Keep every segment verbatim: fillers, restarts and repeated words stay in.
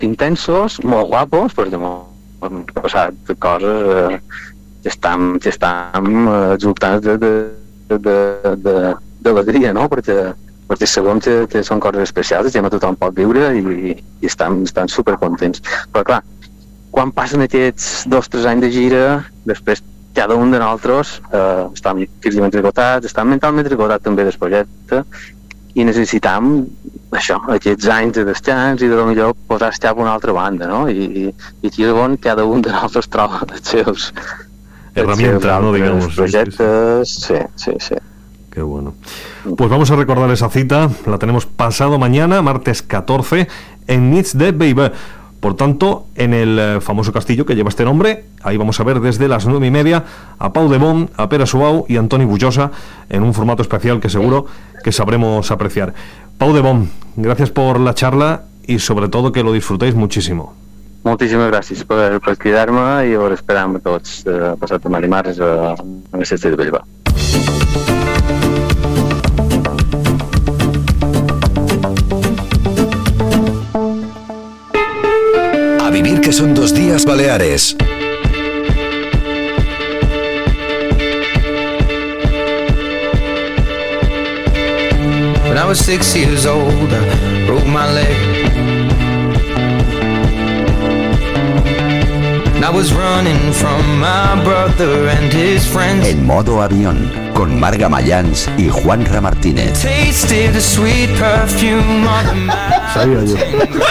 intensos, molt guapos, perquè hem posat coses eh, que estan, que estan exultants de, de, de, de, d'alegria, no? Perquè, perquè sabem que, que són coses especials, que no tothom pot viure i, i estan, estan supercontents. Però clar, quan passen aquests dos o tres anys de gira, després cada un de nosaltres eh, estem físicament esgotats, estem mentalment esgotats també del projecte i necessitam això, aquests anys de descans i de millor posar el cap a una altra banda, no? I, i, i aquí és on cada un de nosaltres troba els seus herramientas, ¿no? Digamos. Proyectos, sí, sí, sí. Qué bueno. Pues vamos a recordar esa cita, la tenemos pasado mañana, martes catorce, en Nits de Baby. Por tanto, en el eh, famoso castillo que lleva este nombre, ahí vamos a ver desde las nueve y media a Pau de Bon, a Pere Suau y a Antoni Bullosa en un formato especial que seguro que sabremos apreciar. Pau de Bon, gracias por la charla y sobre todo que lo disfrutéis muchísimo. Moltíssimes gràcies per, per cridar-me i per esperar-me tots eh, passat demà dimarts a, a la Cesta de Bellver. A vivir que son dos días Baleares. When I was six years old, I broke my leg. I was running from my brother and his friends. En modo avión, con Marga Mayans y Juanra Martínez. Tasted the sweet perfume of the man. Sabía yo.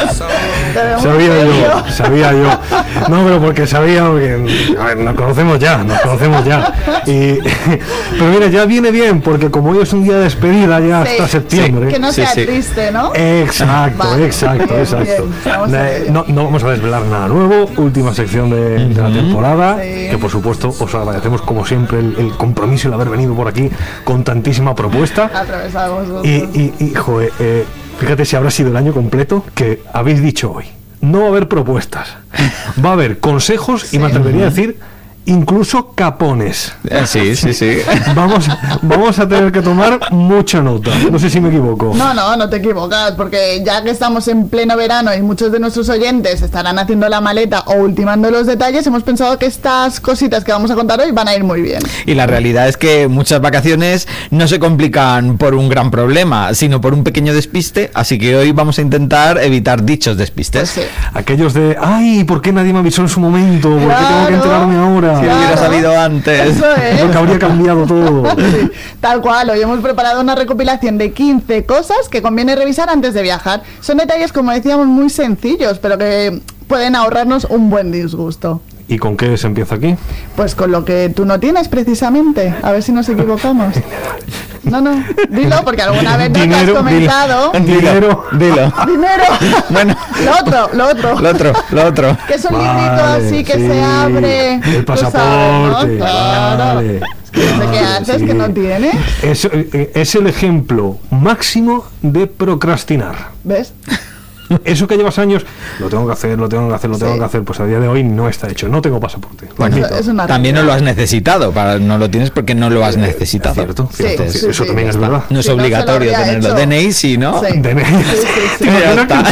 Sabía yo, sabía yo. No, pero porque sabía que, a ver, nos conocemos ya, nos conocemos ya. Y, pero mira, ya viene bien, porque como hoy es un día de despedida ya sí, hasta septiembre. Sí, que no sea sí, sí. triste, ¿no? Exacto, vale. exacto, bien, exacto. Bien, no, no vamos a desvelar nada nuevo, última sección de, de la temporada, sí. que por supuesto os agradecemos como siempre el, el compromiso y el haber venido por aquí con tantísima propuesta. Atravesamos y, y, y, joder, eh, fíjate si habrá sido el año completo que habéis dicho hoy. No va a haber propuestas, va a haber consejos sí. y me atrevería a decir incluso capones. Sí, sí, sí. Vamos, vamos a tener que tomar mucha nota. No sé si me equivoco. No, no, no te equivocas, porque ya que estamos en pleno verano y muchos de nuestros oyentes estarán haciendo la maleta o ultimando los detalles, hemos pensado que estas cositas que vamos a contar hoy van a ir muy bien. Y la realidad es que muchas vacaciones no se complican por un gran problema, sino por un pequeño despiste, así que hoy vamos a intentar evitar dichos despistes. Pues sí. Aquellos de, ay, ¿por qué nadie me avisó en su momento? ¿Por claro. qué tengo que enterarme ahora? Si claro. hubiera salido antes. Eso es. Porque habría cambiado todo. Sí, tal cual, hoy hemos preparado una recopilación de quince cosas que conviene revisar antes de viajar. Son detalles, como decíamos, muy sencillos, pero que pueden ahorrarnos un buen disgusto. ¿Y con qué se empieza aquí? Pues con lo que tú no tienes, precisamente. A ver si nos equivocamos. No, no, dilo, porque alguna vez nos dinero, has comentado. Dinero, dilo. Dinero. Bueno. Lo otro, lo otro. Lo otro, lo otro. Que es un vale, librito así que sí. se abre. El pasaporte. Sabes, ¿no? Claro. Vale. Es que no sé qué haces, sí. que no tienes. Es, es el ejemplo máximo de procrastinar. ¿Ves? Eso que llevas años, lo tengo que hacer, lo tengo que hacer, lo tengo sí. que hacer, pues a día de hoy no está hecho, no tengo pasaporte. Bueno, eso, es una también no lo has necesitado, para, no lo tienes porque no lo has necesitado. Cierto, cierto, sí, sí, sí, eso sí, también sí, es verdad. No es sí, obligatorio no tenerlo. D N I sí, ¿no? Sí. D N I. Sí, sí, sí. Ya está.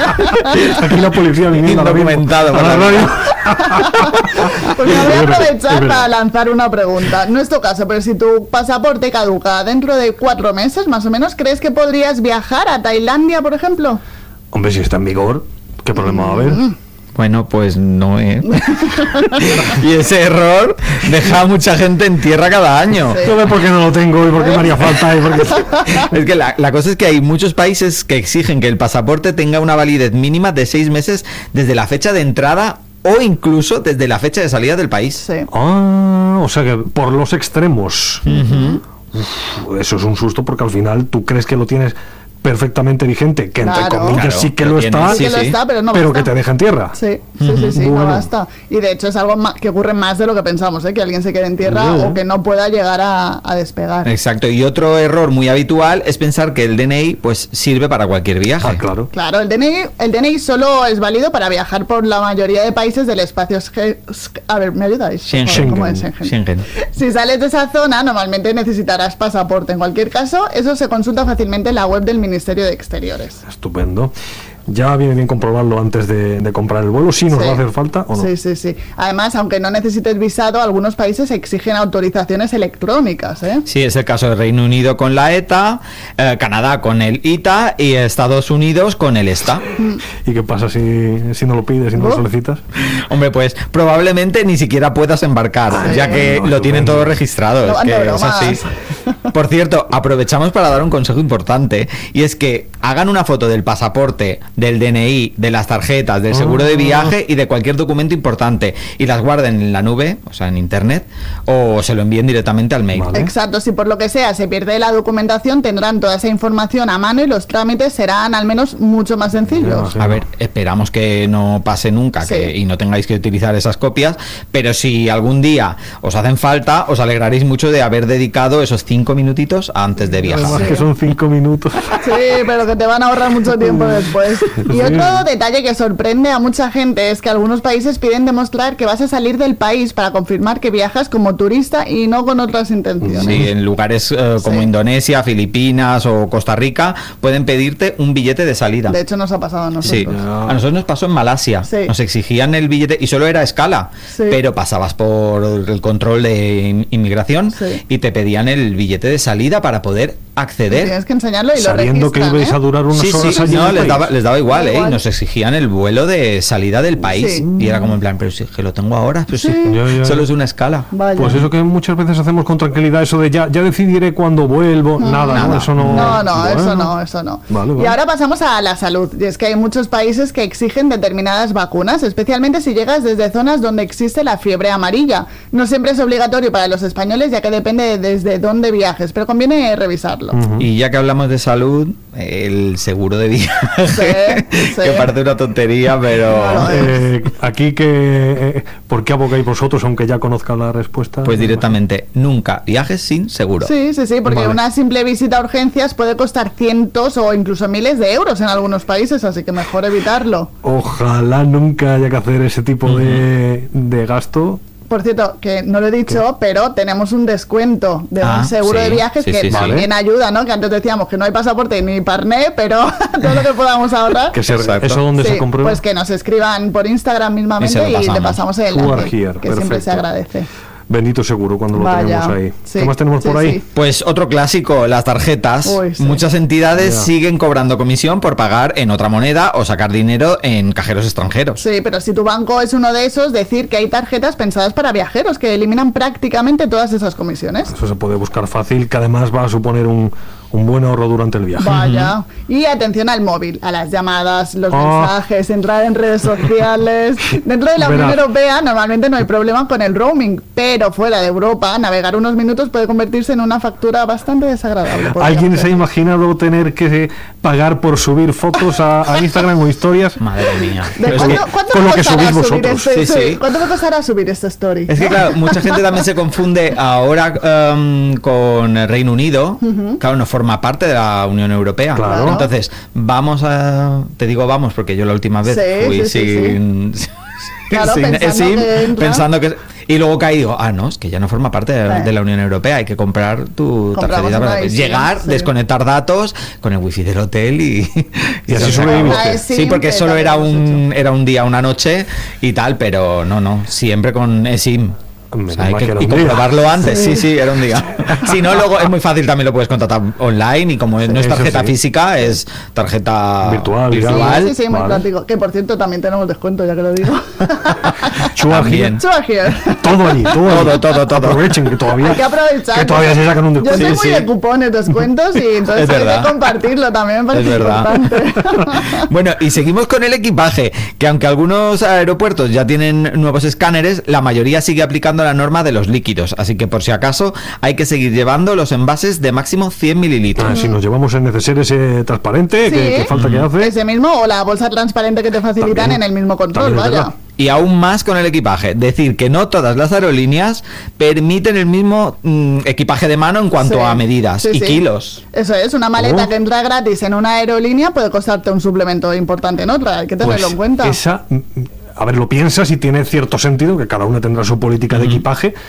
Aquí la policía viniendo documentado a la radio. Pues me voy a aprovechar para lanzar una pregunta. No es tu caso, pero si tu pasaporte caduca dentro de cuatro meses, más o menos, ¿crees que podrías viajar a Tailandia, por ejemplo? Hombre, si está en vigor, ¿qué problema va a haber? Bueno, pues no, ¿eh? Y ese error deja a mucha gente en tierra cada año. Sí. No sé por qué no lo tengo y por qué me haría falta. Y por qué... Es que la, la cosa es que hay muchos países que exigen que el pasaporte tenga una validez mínima de seis meses desde la fecha de entrada o incluso desde la fecha de salida del país. Sí. Ah, o sea que por los extremos. Uh-huh. Uf, eso es un susto porque al final tú crees que lo tienes perfectamente vigente, que entre claro. comillas claro, sí que lo está, sí, sí. lo está, pero no pero basta. que te deja en tierra. Sí, sí, sí, sí, bueno. no basta. Y de hecho es algo más, que ocurre más de lo que pensamos, ¿eh? Que alguien se quede en tierra sí. o que no pueda llegar a, a despegar. Exacto, y otro error muy habitual es pensar que el D N I pues sirve para cualquier viaje. Ah, claro. Claro, el D N I, el D N I solo es válido para viajar por la mayoría de países del espacio. A ver, ¿me ayudáis? Schengen. ¿Cómo es Schengen? Schengen. Si sales de esa zona, normalmente necesitarás pasaporte. En cualquier caso, eso se consulta fácilmente en la web del Ministerio de Exteriores. Estupendo. ya viene bien comprobarlo antes de, de comprar el vuelo, si nos Sí. va a hacer falta o no. Sí, sí, sí. Además, aunque no necesites visado, algunos países exigen autorizaciones electrónicas, ¿eh? Sí, es el caso de Reino Unido con la ETA, eh, Canadá con el ITA y Estados Unidos con el ESTA. ¿Y qué pasa si, si no lo pides, si no lo Oh. solicitas? Hombre, pues probablemente ni siquiera puedas embarcar, Ay, ya que no, lo tienen estupendo. todo registrado. No Es van de que es así. bromas. Por cierto, aprovechamos para dar un consejo importante, y es que hagan una foto del pasaporte, del D N I, de las tarjetas, del seguro de viaje y de cualquier documento importante, y las guarden en la nube, o sea, en internet, o se lo envíen directamente al mail. Vale. Exacto, si por lo que sea se pierde la documentación, tendrán toda esa información a mano y los trámites serán al menos mucho más sencillos. Sí. A ver, esperamos que no pase nunca Sí. que, y no tengáis que utilizar esas copias, pero si algún día os hacen falta, os alegraréis mucho de haber dedicado esos cinco minutitos antes de viajar. Además que son cinco minutos. Sí, pero que te van a ahorrar mucho tiempo después. Y Sí. otro detalle que sorprende a mucha gente es que algunos países piden demostrar que vas a salir del país para confirmar que viajas como turista y no con otras intenciones. Sí, en lugares eh, como Sí. Indonesia, Filipinas o Costa Rica pueden pedirte un billete de salida. De hecho, nos ha pasado a nosotros. Sí, a nosotros nos pasó en Malasia. Sí. Nos exigían el billete y solo era a escala, Sí. pero pasabas por el control de in- inmigración Sí. y te pedían el billete de salida para poder acceder. Tienes que enseñarlo y Sabiendo lo que registran, ibais ¿eh? a durar unas Sí, horas sí, allí en no, el les país. daba, les daba igual, Da ¿eh? igual. Y nos exigían el vuelo de salida del país. Sí. Y era como en plan, pero si es que lo tengo ahora, pero Sí. sí, Ya, ya, solo ya. es una escala. Vaya. Pues eso que muchas veces hacemos con tranquilidad, eso de ya, ya decidiré cuando vuelvo, nada, Nada. ¿no? Eso no. No, no, eso Bueno. no, eso no. Vale, Y vale. ahora pasamos a la salud. Y es que hay muchos países que exigen determinadas vacunas, especialmente si llegas desde zonas donde existe la fiebre amarilla. No siempre es obligatorio para los españoles, ya que depende de desde dónde viajes, pero conviene revisarlo. Y ya que hablamos de salud, el seguro de viaje, Sí, sí. que parece una tontería, pero Claro, Eh, aquí que eh, ¿por qué abogáis vosotros, aunque ya conozca la respuesta? pues directamente, nunca viajes sin seguro. Sí, sí, sí, porque Vale. una simple visita a urgencias puede costar cientos o incluso miles de euros en algunos países, así que mejor evitarlo. Ojalá nunca haya que hacer ese tipo de, de gasto. Por cierto, que no lo he dicho, pero tenemos un descuento de Ah, un seguro sí, de viajes sí, que sí, sí. también ayuda, ¿no? Que antes decíamos que no hay pasaporte ni parné, pero todo lo que podamos ahorrar. Que se, Exacto. ¿Eso dónde Sí, se comprueba? pues que nos escriban por Instagram mismamente Y se lo y, le pasamos. pasamos el You are enlace, here, que siempre se perfecto. agradece. Bendito seguro cuando lo Vaya, tenemos ahí. sí, ¿Qué más tenemos sí, por ahí? sí. Pues otro clásico, las tarjetas. Uy, sí. Muchas entidades Ya. siguen cobrando comisión por pagar en otra moneda o sacar dinero en cajeros extranjeros. Sí, pero si tu banco es uno de esos, decir que hay tarjetas pensadas para viajeros que eliminan prácticamente todas esas comisiones. Eso se puede buscar fácil, que además va a suponer un, un buen ahorro durante el viaje. Vaya. Y atención al móvil, a las llamadas, los Oh. mensajes, entrar en redes sociales. Dentro de la Verás. Unión Europea normalmente no hay problema con el roaming, pero fuera de Europa navegar unos minutos puede convertirse en una factura bastante desagradable. podríamos ¿Alguien se ha decir. imaginado tener que pagar por subir fotos a, a Instagram o historias? Madre mía. ¿De Pero es ¿Cuánto, que- cuánto con me lo que costará subís subir vosotros. este- Sí, sí, sí. ¿Cuánto me costará subir esta story? Es que claro, mucha gente también se confunde ahora em, con el Reino Unido. Claro, no forma parte de la Unión Europea. Claro. Entonces, vamos a... Te digo vamos porque yo la última vez Sí, fui sí, sí, sin... Claro, sin pensando eSIM, que entra. pensando que... Y luego caí y digo, ah, no, es que ya no forma parte de, Sí. de la Unión Europea. Hay que comprar tu Compramos tarjetita una para eSIM, llegar, sí. desconectar datos con el wifi del hotel y... Y así se sobreviviste. acabó. Ah, Sí, eSIM, porque que solo también era hemos un, era un día, una noche y tal, pero no, no, siempre con eSIM. Menos O sea, hay mal que, que era y un día. comprobarlo antes, sí, sí, era un día. Si no, luego es muy fácil, también lo puedes contratar online y como no es Eso tarjeta sí. física, es tarjeta Virtual, virtual. Sí, sí, sí, muy Vale. práctico. Que por cierto también tenemos descuento, ya que lo digo. Chua, También. Chua here. Todo allí, todo, Todo, allí. todo, todo. Aprovechen que todavía, Hay que aprovechar. que todavía se sacan un Yo descuento. soy Sí, muy sí. de cupones, descuentos y entonces Es hay verdad. que compartirlo también me parece Es verdad. importante. Bueno, y seguimos con el equipaje, que aunque algunos aeropuertos ya tienen nuevos escáneres, la mayoría sigue aplicando la norma de los líquidos, así que por si acaso hay que seguir llevando los envases de máximo cien mililitros. Ah, si nos llevamos el neceser ese transparente, Sí. que, que falta que hace. Ese mismo o la bolsa transparente que te facilitan También. en el mismo control, También es vaya. verdad. Y aún más con el equipaje, decir que no todas las aerolíneas permiten el mismo mm, equipaje de mano en cuanto Sí, a medidas sí, y sí. kilos. Eso es, una maleta Oh. que entra gratis en una aerolínea puede costarte un suplemento importante en otra, hay que tenerlo Pues en cuenta. esa, mm, a ver, lo piensas y tiene cierto sentido, que cada uno tendrá su política de equipaje,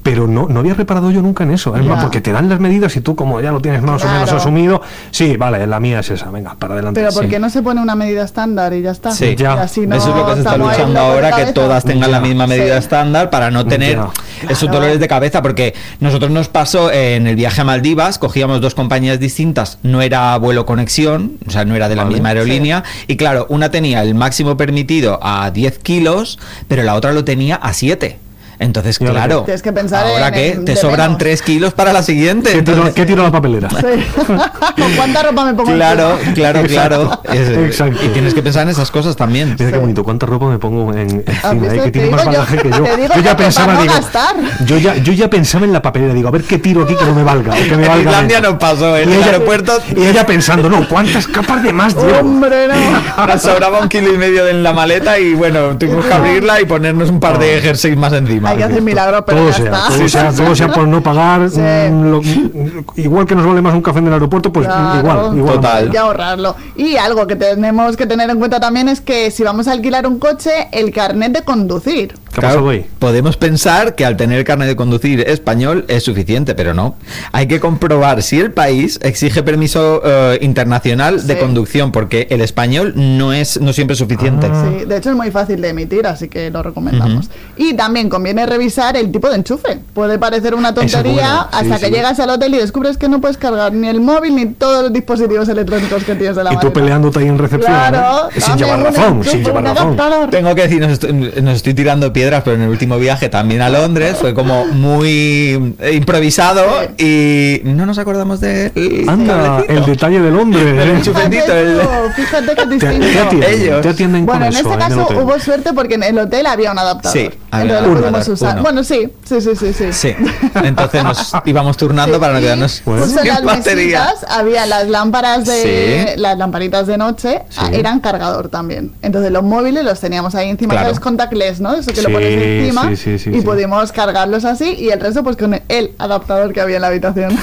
pero no, no había reparado yo nunca en eso. Es Ya. más, porque te dan las medidas y tú, como ya lo tienes más Claro. o menos asumido, sí, vale, la mía es esa, venga, para adelante. Pero ¿por Sí. qué no se pone una medida estándar y ya está? Sí, ya. Y así no Eso es lo que se está estamos ahí luchando locos de ahora, que cabeza. todas tengan Ya. la misma medida Sí. estándar para no tener Ya. esos Claro. dolores de cabeza, porque nosotros nos pasó en el viaje a Maldivas, cogíamos dos compañías distintas, no era vuelo conexión, o sea, no era de la Vale. misma aerolínea, y claro, una tenía el máximo permitido a diez kilos, pero la otra lo tenía a siete. Entonces, Y ahora claro, qué? Tienes que pensar ahora en- que en- te de sobran menos. tres kilos para la siguiente. ¿Qué tiro, Entonces, qué tiro a la papelera? Sí. ¿Con cuánta ropa me pongo claro, encima? claro, claro. Exacto. Es- Exacto. Y tienes que pensar en esas cosas también. Mira qué Sí. bonito, cuánta ropa me pongo en ¿Has encima, visto? eh, que Te tiene digo más yo- bagaje que yo. te digo Yo yo ya que pensaba, para no digo, gastar. yo ya, yo ya pensaba en la papelera, digo, a ver qué tiro aquí que no me valga, que me En valga. Islandia menos. nos pasó, en Y el ella- aeropuerto Y ella pensando, no, ¿cuántas capas de más llevo? Hombre, no. nos sobraba un kilo y medio en la maleta y bueno, tuvimos que abrirla y ponernos un par de jerseys más encima. Hay que hacer milagros, pero Todo ya sea, está. todo Sí, sea, sí, todo sí. sea por no pagar. Sí. mm, lo- igual que nos vale más un café en el aeropuerto, pues Claro. igual, igual. Total. Hay que ahorrarlo. Y algo que tenemos que tener en cuenta también es que si vamos a alquilar un coche, el carnet de conducir. ¿Qué ha pasado ahí? Podemos pensar que al tener el carnet de conducir español es suficiente, pero no. Hay que comprobar si el país exige permiso eh, internacional de Sí. conducción, porque el español no es no siempre es suficiente. Ah. Sí, de hecho es muy fácil de emitir, así que lo recomendamos. Y también conviene revisar el tipo de enchufe. Puede parecer una Esa es tontería buena, sí, hasta que sí. llegas al hotel y descubres que no puedes cargar ni el móvil ni todos los dispositivos electrónicos que tienes de la Y tú maleta. peleándote ahí en recepción, Claro, ¿eh? sin dame llevar un razón, enchufe, sin un llevar razón. adaptador. Tengo que decir, nos estoy, nos estoy tirando piedras, pero en el último viaje también a Londres fue como muy eh, improvisado y no nos acordamos de Anda, el detalle del hombre. Del ¿eh? enchufe. Fíjate Bendito, el- tú, fíjate que es Te, te distinto. atienden, Ellos. te atienden Bueno, con en eso, este ¿eh? en el caso hotel. hubo suerte porque en el hotel había un adaptador. Sí, había Entonces lo un pudimos adaptador, usar. uno. Bueno, sí, sí, sí, sí, sí. Sí, entonces nos íbamos turnando Sí, para no y quedarnos Bueno. justo en sin las batería. mesitas había las lámparas de Sí. las lamparitas de noche, Sí. ah, eran cargador también. Entonces los móviles los teníamos ahí encima, Claro. ¿sabes? Contactless, ¿no? Eso que lo Sí, pones encima sí, sí, sí, y sí. pudimos cargarlos así y el resto pues con el adaptador que había en la habitación.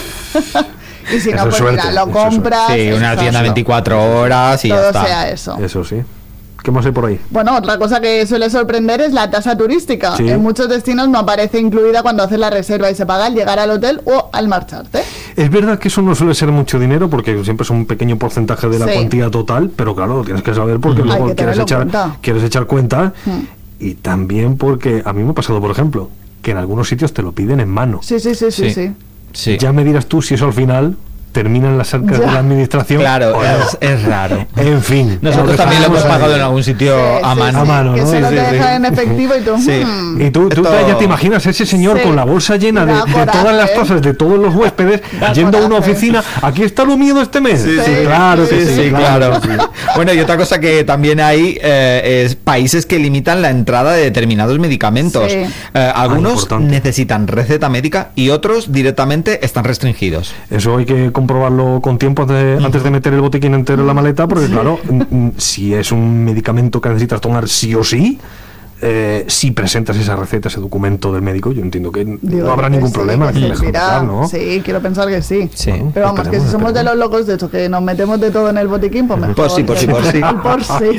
Y si Eso no, es pues suerte, mira, lo eso es suerte. compras. Sí, una exacto. tienda veinticuatro horas y ya Todo está. sea eso. Eso sí. ¿Qué más hay por ahí? Bueno, otra cosa que suele sorprender es la tasa turística. Sí. En muchos destinos no aparece incluida cuando haces la reserva y se paga al llegar al hotel o al marcharte. Es verdad que eso no suele ser mucho dinero porque siempre es un pequeño porcentaje de la Sí. cuantía total, pero claro, lo tienes que saber porque Hay luego que quieres tenerlo en echar, cuenta. quieres echar cuenta Mm. y también porque a mí me ha pasado, por ejemplo, que en algunos sitios te lo piden en mano. Sí, sí, sí, sí, Sí. sí. Sí. Ya me dirás tú si eso al final termina en las arcas Ya. de la administración. Claro, o no. es, es raro. En fin. Nosotros también lo hemos pagado en algún sitio Sí, a sí, mano. A mano, que ¿no? solo Sí, te sí, dejan sí. en efectivo y tú. Sí. hmm. Y tú, tú Esto- ya te imaginas a ese señor Sí. con la bolsa llena de, Da de coraje. todas las tasas de todos los huéspedes, Da yendo a una coraje. oficina. Aquí está lo mío de este mes. Sí, sí, claro que Sí, sí, sí, claro. Bueno, y otra cosa que también hay eh, es países que limitan la entrada de determinados medicamentos. Sí. Eh, algunos importante. necesitan receta médica y otros directamente están restringidos. Eso hay que comprobarlo con tiempo de- antes de meter el botiquín entero en la maleta, porque claro, mm, mm, si es un medicamento que necesitas tomar sí o sí, eh, si presentas esa receta, ese documento del médico, yo entiendo que Digo no habrá que ningún sí, problema. que que dejen servirá. pasar, ¿no? Sí, quiero pensar que sí. Sí. Bueno, Pero vamos, que si esperemos, somos de esperemos. los locos de hecho que nos metemos de todo en el botiquín, pues mejor. Por sí, por sí, por sí. Por sí.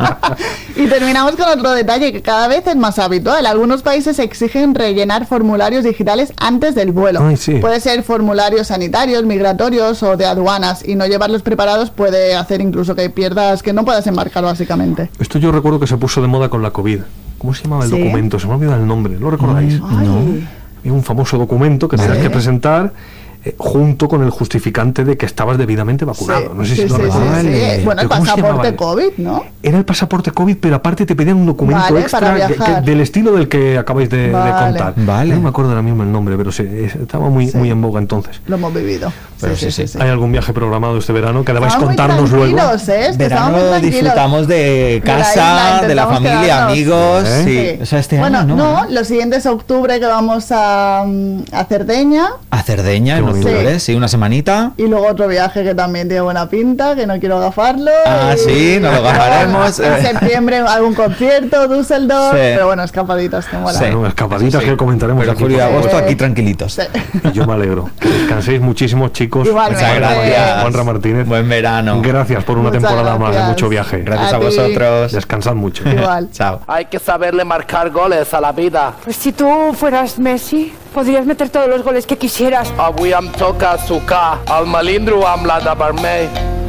Y terminamos con otro detalle que cada vez es más habitual. Algunos países exigen rellenar formularios digitales antes del vuelo. Ay, sí. Puede ser formularios sanitarios, migratorios o de aduanas, y no llevarlos preparados puede hacer incluso que pierdas, que no puedas embarcar básicamente. Esto yo recuerdo que se puso de moda con la COVID. ¿Cómo se llamaba el Sí. documento? Se me ha olvidado el nombre. ¿Lo recordáis? Ay. Había un famoso documento que tenías Sí. que presentar eh, junto con el justificante de que estabas debidamente vacunado. Sí, no sé si sí, lo sí, sí, recordáis. sí. Vale. Bueno, el ¿Cómo se llamaba? pasaporte COVID, ¿no? Era el pasaporte COVID, pero aparte te pedían un documento Vale, extra para que- que- viajar. del estilo del que acabáis de, de Vale. contar. Vale. No me acuerdo ahora mismo el nombre, pero sí, es- estaba muy, Sí. muy en boga entonces. Lo hemos vivido. Pero sí, sí. ¿Hay algún viaje programado este verano que debáis Estábamos muy contarnos luego? tranquilos, ¿eh? Es que estábamos muy Verano tranquilos. disfrutamos de De la casa, isla, de la intentamos familia, quedarnos. amigos. ¿Eh? Sí. O sea, este bueno, año no, lo siguiente es octubre que vamos a, mm, a Cerdeña A Cerdeña Qué en bonito. octubre, sí, una semanita. y luego otro viaje que también tiene buena pinta, que no quiero gafarlo. Ah, y- sí, no lo gafaremos. En septiembre algún concierto, Düsseldorf, Sí. pero bueno, escapaditas que molan. Sí. Bueno, escapaditas Sí. que comentaremos Pero aquí, julio y por favor. agosto Sí. aquí tranquilitos. Sí. Y yo me alegro. Que descanséis muchísimo, chicos. Igualmente. Muchas gracias. Juanra Martínez. Buen verano. Gracias por una Muchas temporada más de gracias. mucho viaje. Gracias a, A ti. vosotros. Descansad mucho. Igual. Chao. Hay que saberle marcar goles a la vida. Pues si tú fueras Messi, Podrías meter todos los goles que quisieras. Avui em toca sucar el melindro amb la de vermell.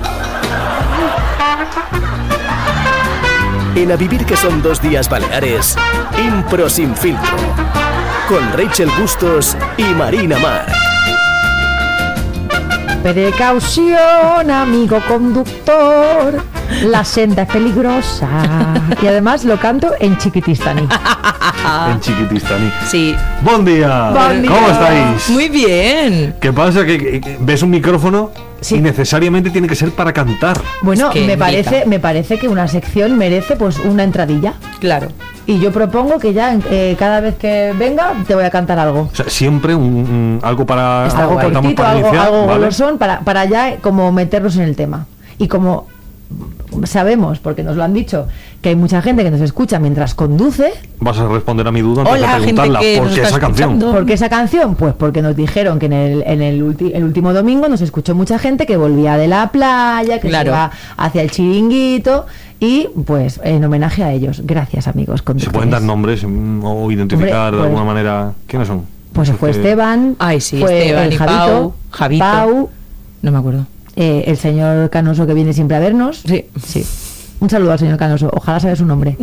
En A Vivir que son dos días baleares, Impro sin filtro, con Rachel Bustos y Marina Mar. Precaución, amigo conductor, la senda es peligrosa. Y además lo canto en chiquitistaní. En chiquitistaní. Sí. Buen día. Buen día. ¿Cómo estáis? Muy bien. ¿Qué pasa? ¿Que, que- que ves un micrófono Sí. y necesariamente tiene que ser para cantar? Bueno, Es que me grita. parece, me parece que una sección merece pues una entradilla. Claro. Y yo propongo que ya eh, cada vez que venga te voy a cantar algo. O sea, siempre un, un- algo para algo cantamos cortito, para algo, iniciar, algo ¿vale? golosón para, para ya como meternos en el tema. Y como sabemos, porque nos lo han dicho, que hay mucha gente que nos escucha mientras conduce. Vas a responder a mi duda antes Hola, de gente preguntarla. que ¿Por nos qué está esa canción? escuchando. ¿Por qué esa canción? Pues porque nos dijeron que en el, en el, ulti- el último domingo nos escuchó mucha gente que volvía de la playa, que Claro. se iba hacia el chiringuito y pues en homenaje a ellos. Gracias, amigos ¿Se conductores. pueden dar nombres mm, o identificar Hombre, de alguna pues- manera? ¿Quiénes son? Pues Esos fue que- Esteban, Ay, sí, fue Esteban el y Javito, Pau, Javito. Pau, No me acuerdo. eh, el señor Canoso que viene siempre a vernos. Sí. Sí. Un saludo al señor Canoso. Ojalá sabe su nombre.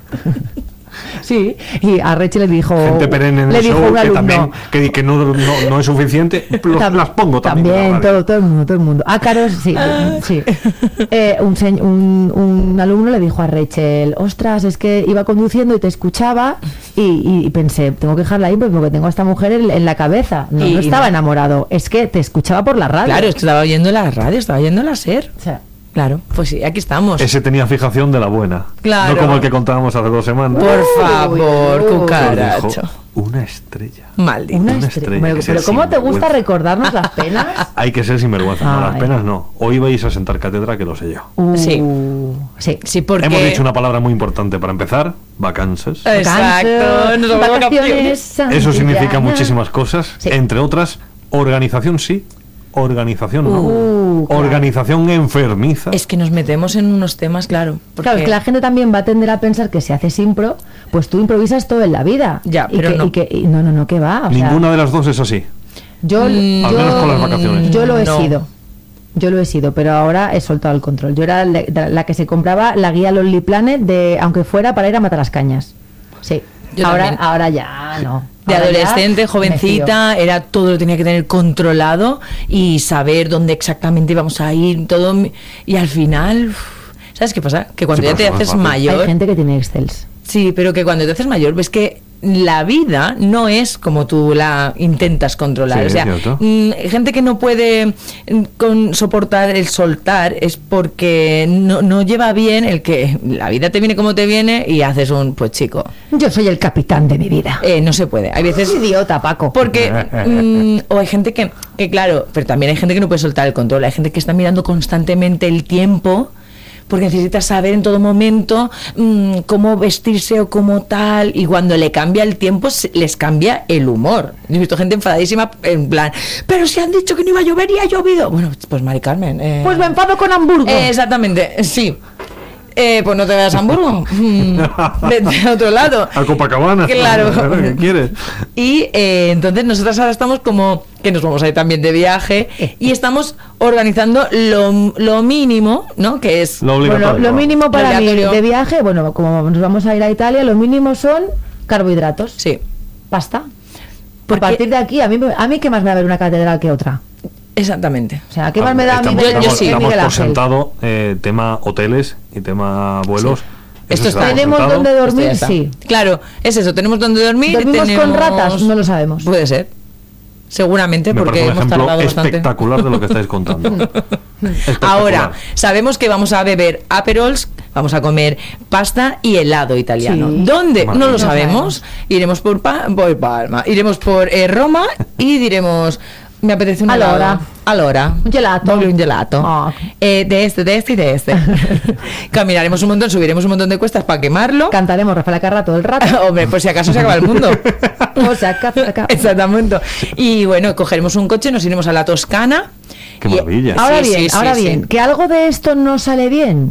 Sí. Y a Reche le dijo. Gente perenne en le el dijo show un que alumno. también que, que no, no, no es suficiente. Los- Tam- las pongo también. en la radio. todo, todo el mundo, todo el mundo. Ácaros, sí, sí. Eh, un, se- un, un alumno le dijo a Rachel, ostras, es que iba conduciendo y te escuchaba y, y- y pensé, tengo que dejarla ahí porque tengo a esta mujer en, en la cabeza. No, Y- no y estaba no. enamorado, es que te escuchaba por la radio. Claro, es que estaba oyendo la radio, estaba oyendo la SER. O sea, Claro, pues sí, aquí estamos. Ese tenía fijación de la buena. Claro. No como el que contábamos hace dos semanas. Por Uy, favor, uy, Dijo, cucaracho. una estrella. Maldito. una Una estre- estrella, Pero, que es pero el ¿cómo te gusta sinvergüenza. recordarnos las penas? Hay que ser sinvergüenza. No, las Ay. penas no. Hoy vais a sentar cátedra, que lo sé yo. Uh, Sí. sí. Sí, porque... Hemos dicho una palabra muy importante para empezar. Vacances. Exacto, nos vamos de vacaciones. Eso significa Santillana. muchísimas cosas. Sí. Entre otras, organización sí, organización no. Uh, claro. Organización enfermiza. Es que nos metemos en unos temas, claro. Porque... Claro, es que la gente también va a tender a pensar que si haces impro, pues tú improvisas todo en la vida. Ya, y pero que, no. y que- y no, no, no, que va. O sea, Ninguna de las dos es así. yo, Mm, Al yo- menos con las vacaciones. Yo lo he No. sido. Yo lo he sido, pero ahora he soltado el control. Yo era la, la que se compraba la guía Lonely Planet de, aunque fuera para ir a matar las cañas. Sí. Yo ahora, también. ahora ya no. De Ahora ya adolescente, me jovencita, era todo lo tenía que tener controlado y saber dónde exactamente íbamos a ir, todo. mi- Y al final, uf, ¿sabes qué pasa? Que cuando Sí, ya pero te eso no es haces fácil. fío. mayor. Hay gente que tiene Excels. Sí, pero que cuando te haces mayor ves que la vida no es como tú la intentas controlar. Sí, o sea, es cierto. mm, gente que no puede mm, con, soportar el soltar es porque no, no lleva bien el que la vida te viene como te viene y haces un, pues chico, Yo soy el capitán de mi vida. eh, no se puede. Hay veces... Es idiota, Paco. Porque, mm, o hay gente que, que, claro, pero también hay gente que no puede soltar el control. Hay gente que está mirando constantemente el tiempo porque necesita saber en todo momento mm, cómo vestirse o cómo tal. Y cuando le cambia el tiempo, se- les cambia el humor. He visto gente enfadadísima en plan, pero si han dicho que no iba a llover y ha llovido. Bueno, pues Mari Carmen. eh, Pues me enfado con Hamburgo. eh, exactamente, sí. Eh, pues no te vayas a Hamburgo. Mm, vete a otro lado. A Copacabana. Claro. ¿Qué quieres? Y eh, entonces nosotras ahora estamos como que nos vamos a ir también de viaje y estamos organizando lo, lo mínimo, ¿no? Que es Lo Bueno, obligatorio. lo mínimo para mí Obligatorio. de viaje, bueno, como nos vamos a ir a Italia, lo mínimo son carbohidratos. Sí. Pasta. Porque- A partir de aquí, a mí, me- a mí ¿qué más me va a ver una catedral que otra? Exactamente. O sea, ¿qué más me da a mí Estamos, ver estamos, yo sí. que estamos Miguel por Ángel? sentado eh, tema hoteles y tema vuelos. Esto Eso está- por ¿Tenemos sentado. donde Esto ya dormir? está. Sí. Claro, es eso, tenemos donde dormir. ¿Dormimos con tenemos- ratas? No lo sabemos. Puede ser. Seguramente, Me porque parece un hemos ejemplo tardado bastante. espectacular de lo que estáis contando. Espectacular. Ahora, sabemos que vamos a beber aperols, vamos a comer pasta y helado italiano. Sí. ¿Dónde? Madre No lo mía. sabemos. Iremos por, Pa- por Palma, iremos por eh, Roma y diremos, me apetece un Allora. helado. Allora. Un gelato. Voglio un gelato. Ah. Eh, de este, de este y de este. Caminaremos un montón, subiremos un montón de cuestas para quemarlo. Cantaremos Rafael Carrà todo el rato. Hombre, por si acaso se acaba el mundo. O sea, acá, acá. Exactamente. Y bueno, cogeremos un coche, nos iremos a la Toscana. Qué Y- maravilla. Ahora Sí, bien, sí, sí, ahora sí. bien, que algo de esto no sale bien.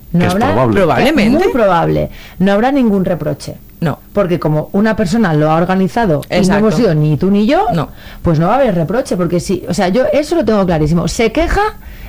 no Que es habrá, probable. Probablemente. muy probable, no habrá ningún reproche. No. Porque como una persona lo ha organizado y no Exacto. hemos sido ni tú ni yo, No. pues no va a haber reproche, porque sí, o sea, yo eso lo tengo clarísimo. Se queja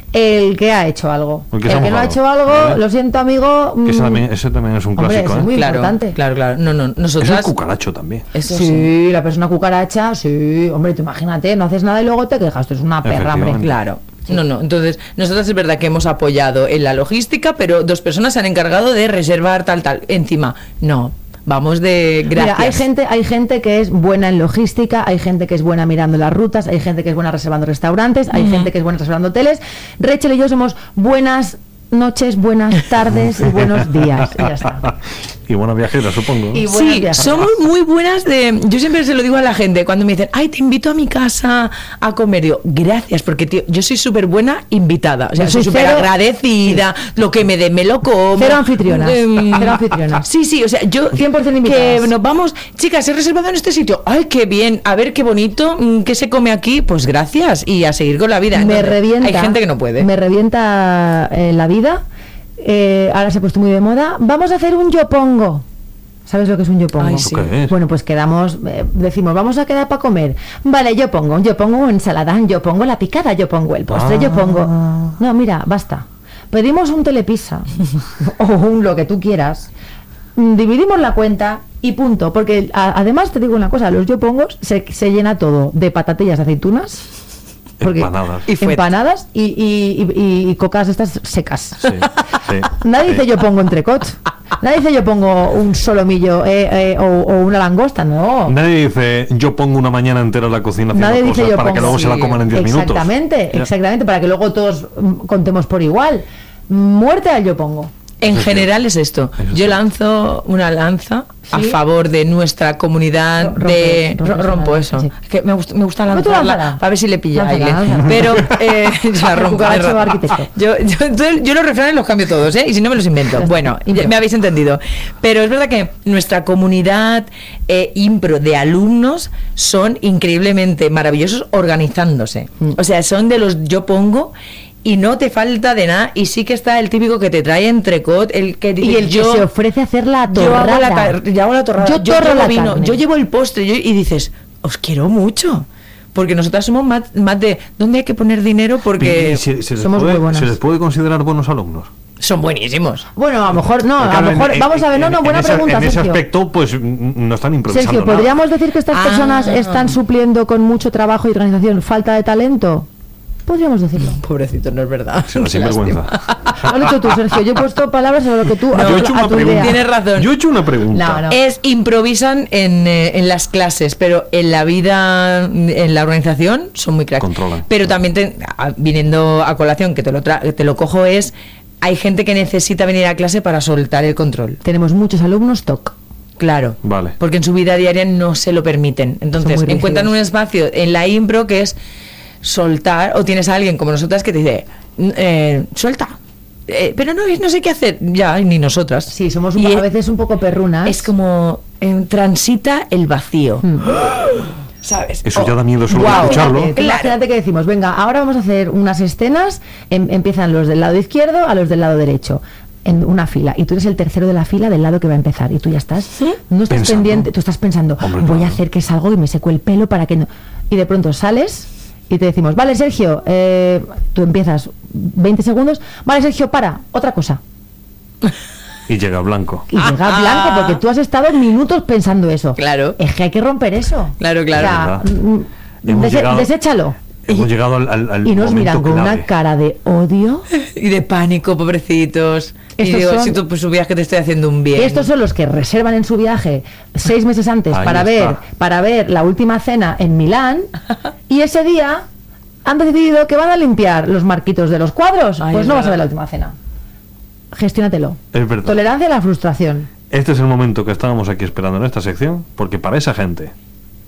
el que ha hecho algo. El El que que, se ha no ha mojado. hecho algo, Vale. lo siento, amigo. Que ese mm, también, ese también es un hombre, clásico, eso es ¿eh? muy Claro, importante. claro, claro. No, no, Es el nosotras... cucaracho también. Eso sí, sí. la persona cucaracha, sí, hombre, tú imagínate, no haces nada y luego te quejas, tú eres una perra, hombre. Efectivamente. Claro. No, no. Entonces, nosotras es verdad que hemos apoyado en la logística, pero dos personas se han encargado de reservar tal, tal. Encima, no. Vamos de gracias. Mira, hay gente, hay gente que es buena en logística, hay gente que es buena mirando las rutas, hay gente que es buena reservando restaurantes, hay Ujú. gente que es buena reservando hoteles. Rachel y yo somos buenas noches, buenas tardes y buenos días. Y ya está. Y buena viajera, supongo. ¿no? Y buenas Sí, viajeras. somos muy buenas de... Yo siempre se lo digo a la gente cuando me dicen, ay, te invito a mi casa a comer. Digo, gracias, porque tío, yo soy súper buena invitada. O sea, Yo soy soy súper cero- agradecida, lo que me dé me lo como. Cero anfitrionas, Em, cero anfitrionas. Sí, sí, o sea, yo... cien por ciento Que invitadas. nos vamos, chicas, he reservado en este sitio. Ay, qué bien, a ver qué bonito, mm, qué se come aquí. Pues gracias, y a seguir con la vida. Me Entonces, revienta. Hay gente que no puede. Me revienta eh, la vida. Eh, ahora se ha puesto muy de moda. Vamos a hacer un yo pongo. ¿Sabes lo que es un yo pongo? Ay, sí. ¿Qué es? Bueno, pues quedamos, eh, decimos, vamos a quedar para comer. Vale, yo pongo, yo pongo ensalada, yo pongo la picada, yo pongo el postre, yo pongo. No, mira, basta. Pedimos un telepizza o un lo que tú quieras. mm, Dividimos la cuenta y punto. Porque a- además te digo una cosa, los yo pongo se, se llena todo de patatillas de aceitunas. Porque- Empanadas. Y fuet. empanadas y, y, y- y cocas estas secas. Sí, sí. Nadie dice Sí. yo pongo entrecot. Nadie dice yo pongo un solomillo eh, eh, o, o una langosta, no. Nadie dice, yo pongo una mañana entera en la cocina haciendo Nadie dice cosas yo para que pongo. luego se la Sí, coman en diez minutos. Exactamente, Ya. exactamente, para que luego todos mm, contemos por igual. Muerte al yo pongo. En Eso sí. general es esto. Eso Yo sí. lanzo una lanza a Sí. favor de nuestra comunidad Ro- de rompes, rompes ro- rompo una eso. lanza, sí. Es que me gusta, me gusta Pues tú lanzarla lánzala. para ver si le pilla Lánzala, aire. lánzala. Pero eh, la rompo. Cucaracho es ra- arquitecto. Yo, yo, entonces, yo los refranes los cambio todos, ¿eh? Y si no me los invento. Ya está. Bueno, Impro. ya me habéis entendido. Pero es verdad que nuestra comunidad eh, impro de alumnos son increíblemente maravillosos organizándose. Mm. O sea, son de los yo pongo. Y no te falta de nada, y sí que está el típico que te trae entrecot, el que dice, Y el yo, que se ofrece a hacer la yo hago la, torrada. tar- yo hago la torrada, Yo yo, torro llevo la vino, carne. yo llevo el postre, yo- y dices, os quiero mucho. Porque nosotras somos más, más de, ¿dónde hay que poner dinero? Porque ¿Y se, se les somos puede, muy buenas. ¿Se les puede considerar buenos alumnos? son buenísimos. Bueno, a lo mejor no, Porque, a lo claro, mejor en- vamos a ver, no, en- no, buena en ese- pregunta, En ese Sergio. aspecto, pues mm, no están improvisando Sergio, nada. ¿podríamos decir que estas Ah. personas están supliendo con mucho trabajo y organización falta de talento? Podríamos decirlo. Pobrecito, no es verdad. Sí, sin vergüenza. Lo has dicho tú, Sergio. Yo he puesto palabras sobre lo que tú. a Yo tu- he hecho a una tu pregunta. idea. Tienes razón. Yo he hecho una pregunta. No, no. Es improvisan en, eh, en las clases, pero en la vida, en la organización, son muy cracks. Controlan. Pero también, te- a- viniendo a colación, que te lo, tra- que te lo cojo, es, hay gente que necesita venir a clase para soltar el control. Tenemos muchos alumnos T O C. Claro. Vale. Porque en su vida diaria no se lo permiten. Entonces, Son muy encuentran un rígidos. espacio en la impro que es soltar, o tienes a alguien como nosotras que te dice, eh, suelta. Eh, pero no, no sé qué hacer. Ya, ni nosotras. Sí, somos un Y po- a es- veces un poco perrunas. Es como eh, transita el vacío. Mm. ¿Sabes? Eso Oh, ya da miedo solo de guau. escucharlo. Imagínate, imagínate que decimos, venga, ahora vamos a hacer unas escenas, em- empiezan los del lado izquierdo a los del lado derecho, en una fila, y tú eres el tercero de la fila del lado que va a empezar, y tú ya estás, no estás Pensando. pendiente, tú estás pensando, Hombre, voy a claro. hacer que salgo y me seco el pelo para que no... Y de pronto sales y te decimos, vale, Sergio, eh, tú empiezas veinte segundos, vale, Sergio, para, otra cosa. Y llega blanco. Y llega blanco porque tú has estado minutos pensando eso. Claro. Es que hay que romper eso. Claro, claro. O sea, Verdad. mm, Hemos dese- llegado- deséchalo. Hemos llegado al, al, al Y nos momento miran con clave. una cara de odio. Y de pánico, pobrecitos. Y Estos digo, son- si tú pues su viaje te estoy haciendo un bien. Estos son los que reservan en su viaje seis meses antes Ahí para está. ver, para ver la última cena en Milán, y ese día han decidido que van a limpiar los marquitos de los cuadros. Ay, Pues es no vas a verdad. ver la última cena. Gestiónatelo. Es verdad. Tolerancia a la frustración. Este es el momento que estábamos aquí esperando en esta sección, porque para esa gente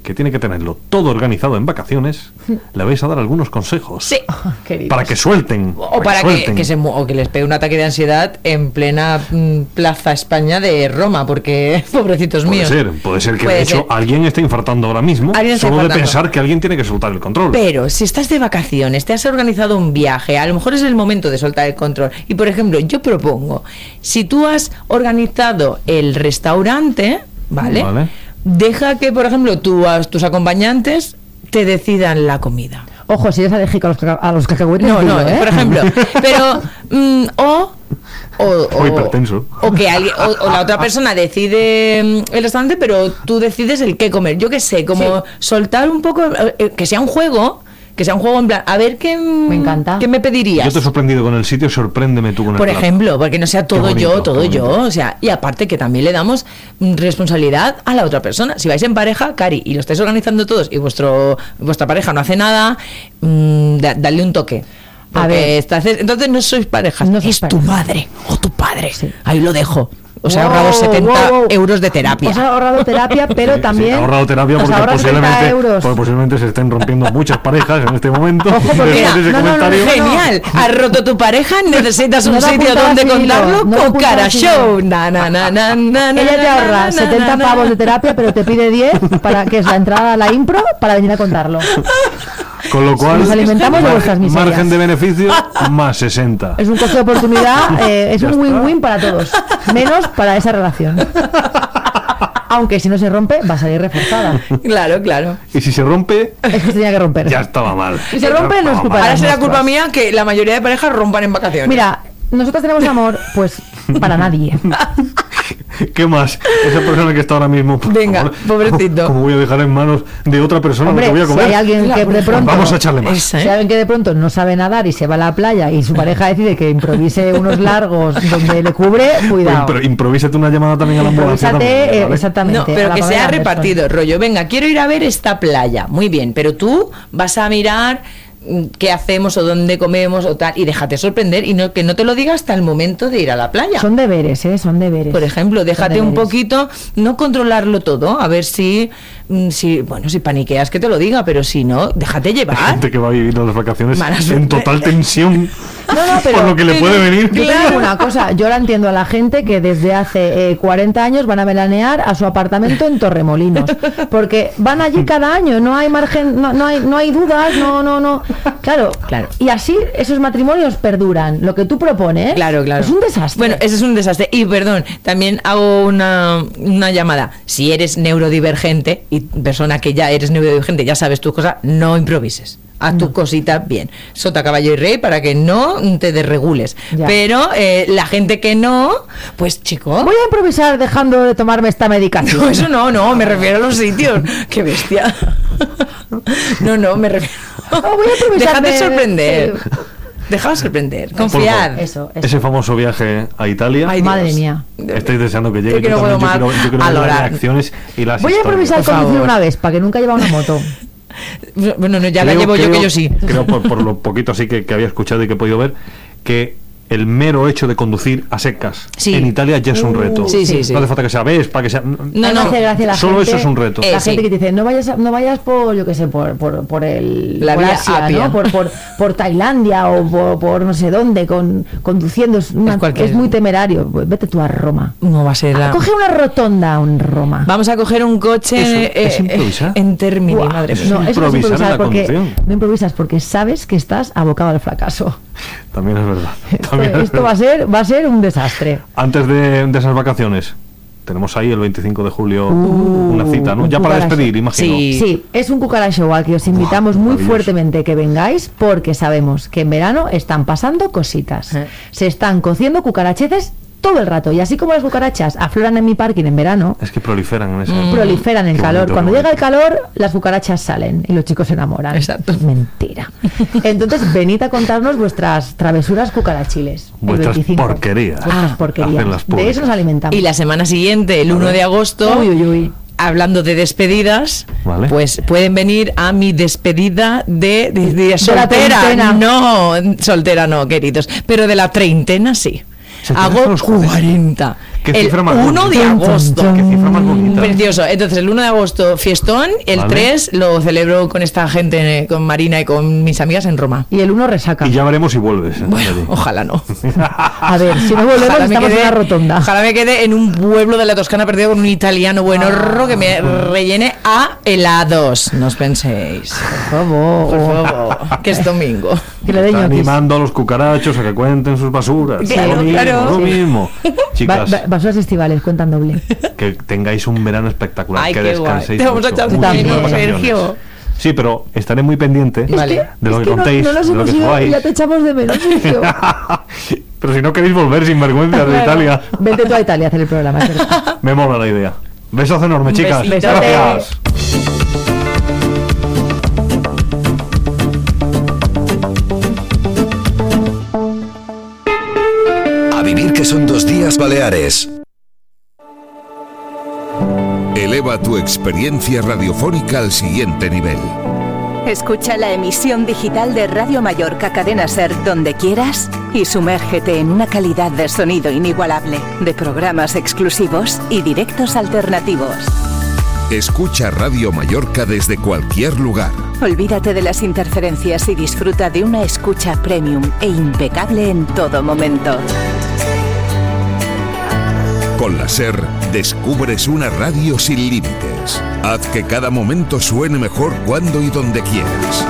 que tiene que tenerlo todo organizado en vacaciones, le vais a dar algunos consejos. Sí. Para que suelten. O para que, que, que se, o que les pegue un ataque de ansiedad en plena mm, Plaza España de Roma, porque pobrecitos puede míos. Puede ser, puede ser que puede de hecho ser. alguien esté infartando ahora mismo, solo infartando. de pensar que alguien tiene que soltar el control. Pero si estás de vacaciones, te has organizado un viaje, a lo mejor es el momento de soltar el control. Y por ejemplo, yo propongo, si tú has organizado el restaurante, ¿vale? Vale. Deja que, por ejemplo, tú, a tus acompañantes te decidan la comida. Ojo, si eres alérgico a los, caca- a los cacahuetes. No, no, dilo, ¿eh? por ejemplo. Pero, mm, o, o, O hipertenso. o que alguien, o, o la otra persona decide mm, el restaurante, pero tú decides el qué comer. Yo qué sé, como Sí. soltar un poco, eh, que sea un juego, que sea un juego en plan, a ver qué me, encanta. ¿qué me pedirías? Yo te he sorprendido con el sitio, sorpréndeme tú con el Por plato. ejemplo, porque no sea todo Qué bonito, yo, todo qué yo, bonito. o sea, y aparte que también le damos mm, responsabilidad a la otra persona. Si vais en pareja, Cari, y lo estáis organizando todos y vuestro vuestra pareja no hace nada, mmm, da- dale un toque. A Porque ver. estás- entonces no sois parejas, No sois es tu pareja. madre o tu padre. Sí. Ahí lo dejo. Os he Wow, ahorrado setenta wow, wow. euros de terapia. Os ha ahorrado terapia, pero Sí, sí, también. ha ahorrado terapia os porque ahorra setenta posiblemente, euros. porque posiblemente se estén rompiendo muchas parejas en este momento. Ojo, porque- Después de ese no, no, no, comentario. no, Genial, has roto tu pareja, necesitas un No da sitio puntada donde sin hilo, contarlo no da con puntada Cara sin Show. hilo. Na, na, na, na, na, na, Ella te na, ahorra na, setenta na, pavos na. de terapia, pero te pide diez para que es la entrada a la impro para venir a contarlo. Con lo cual, Nos alimentamos de mar- vuestras miserias. margen de beneficio más sesenta. Es un coste de oportunidad, eh, es Ya un está. win-win para todos, menos para esa relación. Aunque si no se rompe, va a salir reforzada. Claro, claro. Y si se rompe, Es que se tenía que romper. ya estaba mal. Si se rompe, Ya no es estaba culpa mal. de Ahora será nuestras. culpa mía que la mayoría de parejas rompan en vacaciones. Mira, nosotros tenemos amor, pues para nadie. ¿Qué más? Esa persona que está ahora mismo. por Venga, favor, pobrecito. ¿Cómo voy a dejar en manos de otra persona Hombre, lo que voy a si comer? hay alguien que de pronto, Vamos a echarle más. Esa, ¿eh? si hay alguien que de pronto no sabe nadar y se va a la playa y su pareja decide que improvise unos largos donde le cubre, cuidado. Pero improvísate una llamada también a la ambulancia. Improvísate, también, eh, ¿vale? exactamente. No, a pero la que Pamela sea Anderson. repartido, rollo, venga, quiero ir a ver esta playa, muy bien, pero tú vas a mirar mm, qué hacemos o dónde comemos o tal, y déjate sorprender y no que no te lo diga hasta el momento de ir a la playa. Son deberes, ¿eh? Son deberes. Por ejemplo, déjate Son un deberes. poquito, no controlarlo todo, a ver si, mm, si, bueno, si paniqueas que te lo diga, pero si no, déjate Hay llevar. gente que va a vivir las vacaciones Mala en suerte. total tensión No, no, pero- por lo que le puede venir. Yo te digo una cosa, yo la entiendo a la gente que desde hace eh, cuarenta años van a veranear a su apartamento en Torremolinos, porque van allí cada año, no hay margen, no, no hay, no hay dudas, no, no, no, claro, Claro. y así esos matrimonios perduran. Lo que tú propones, Claro, claro. es un desastre. Bueno, ese es un desastre. Y perdón, también hago una, una llamada. Si eres neurodivergente y persona que ya eres neurodivergente, ya sabes tus cosas, no improvises. Haz tu cosita bien. Sota, caballo y rey para que no te desregules. Ya. Pero eh, la gente que no, pues chico. Voy a improvisar dejando de tomarme esta medicación. No, eso no, no, me refiero a los sitios. Qué bestia. No, no, me refiero. Oh, voy a improvisar Déjate de- sorprender. sí. Dejaos sorprender. Por Confiad. favor, Eso, eso. Ese famoso viaje a Italia. Ay, Madre Dios. mía. Estáis deseando que llegue. Yo que no también, puedo más. quiero, yo quiero ver las Alorar. reacciones y las Voy a historias. improvisar Por conducir favor. una Vespa, que nunca lleva una moto. Bueno, no, ya la Creo- llevo yo, creo- que yo sí. Creo, por, por lo poquito así que, que había escuchado y que he podido ver, que el mero hecho de conducir a secas Sí. en Italia ya es un reto. Sí, sí, sí. No hace falta que sea Vespa, que sea. No, A mí me no. hace gracia la Solo gente, eso es un reto. La Eh, gente sí. que te dice, no vayas, a- no vayas por, yo qué sé, por, por, por el La por vía Asia, Apia. ¿no? Por, por, por Tailandia o por, por no sé dónde, con, conduciendo. Es, una- Es cualquier- es muy temerario. Pues vete tú a Roma. No va a ser la... Coge una rotonda en Roma. Vamos a coger un coche Eso, eh, es improvisar. en Termini, Buah, madre Eso mía. no, es eso no es improvisar en la porque conducción. no improvisas porque sabes que estás abocado al fracaso. También es verdad. Esto, También es esto va a verdad. ser va a ser un desastre. Antes de, de esas vacaciones, tenemos ahí el veinticinco de julio Uh, una cita, ¿no? un Ya para cucaracho. despedir, imagino. Sí. Sí, es un cucaracho al que os invitamos muy maravilloso. fuertemente que vengáis porque sabemos que en verano están pasando cositas. Eh. Se están cociendo cucaracheces todo el rato y así como las cucarachas afloran en mi parking en verano, Es que proliferan en ese. proliferan en Qué calor. bonito, Cuando qué llega el bonito. calor, las cucarachas salen y los chicos se enamoran. Exacto. Mentira. Entonces, venid a contarnos vuestras travesuras cucarachiles. el Vuestras veinticinco. porquerías. Vuestras Ah, porquerías. hacenlas De públicas. eso nos alimentamos. Y la semana siguiente, el uno de agosto, Uy, uy, uy. hablando de despedidas, Vale. pues pueden venir a mi despedida de, de- de la soltera. treintena. No, soltera no, queridos, pero de la treintena sí. ¿Se te dejan Hago los cuarenta? cuarenta. Qué el cifra más uno de bonita. agosto. Qué cifra más bonita. Precioso. Entonces, el uno de agosto, fiestón. El Vale. tres lo celebro con esta gente, con Marina y con mis amigas en Roma. Y el uno resaca. Y ya veremos si vuelves. ¿eh? Bueno, ojalá no. A ver, si no volvemos Ojalá me estamos quede- en la rotonda. Ojalá me quede en un pueblo de la Toscana perdido con un italiano bueno Ah. que me rellene a helados. No os penséis. Por favor. Por favor. Que es domingo. Que le dé Está ñoquis. animando a los cucarachos a que cuenten sus basuras. Claro, lo mismo, claro. lo mismo. Va- Chicas, va- Basuras estivales, cuentan doble. que tengáis un verano espectacular, Ay, que qué guay. descanséis Te vamos a mucho, echar mucho, de menos, muchas vacaciones. Sergio. Sí, pero estaré muy pendiente Vale. de lo Es que, que no, contéis, no nos de lo hemos que ido, subáis. ya te echamos de menos, Sergio. Pero si no queréis volver sin vergüenza de Italia, Vete tú a Italia a hacer el programa. es verdad. me mola la idea. Besos enormes, chicas. Besito. Gracias. A vivir que son dos días Baleares. Eleva tu experiencia radiofónica al siguiente nivel. Escucha la emisión digital de Radio Mallorca Cadena Ser donde quieras y sumérgete en una calidad de sonido inigualable, de programas exclusivos y directos alternativos. Escucha Radio Mallorca desde cualquier lugar. Olvídate de las interferencias y disfruta de una escucha premium e impecable en todo momento. Con la SER descubres una radio sin límites. Haz que cada momento suene mejor cuando y donde quieras.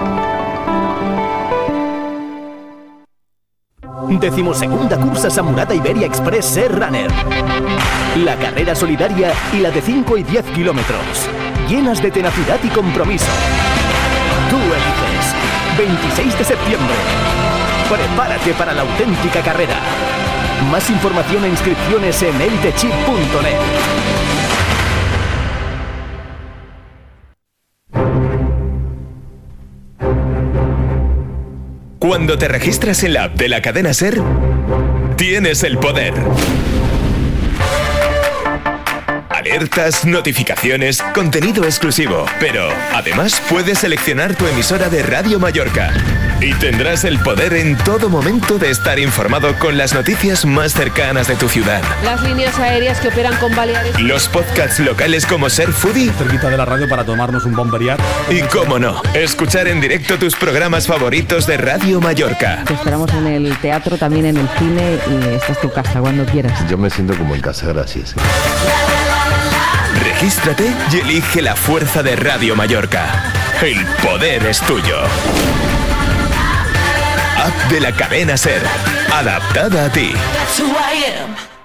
Decimosegunda cursa Samurata Iberia Express Ser Runner. La carrera solidaria y la de cinco y diez kilómetros, llenas de tenacidad y compromiso. Tú eliges. veintiséis de septiembre. Prepárate para la auténtica carrera. Más información e inscripciones en elitechip punto net. Cuando te registras en la app de la cadena SER, tienes el poder. Alertas, notificaciones, contenido exclusivo. Pero, además, puedes seleccionar tu emisora de Radio Mallorca. Y tendrás el poder en todo momento de estar informado con las noticias más cercanas de tu ciudad. Las líneas aéreas que operan con Baleares. Los podcasts locales como Ser Foodie. Cerquita de la radio para tomarnos un bomberiar. Y cómo no, escuchar en directo tus programas favoritos de Radio Mallorca. Te esperamos en el teatro, también en el cine y esta es tu casa cuando quieras. Yo me siento como en casa, gracias. Regístrate y elige la fuerza de Radio Mallorca. El poder es tuyo. App de la cadena SER, adaptada a ti. That's who I am.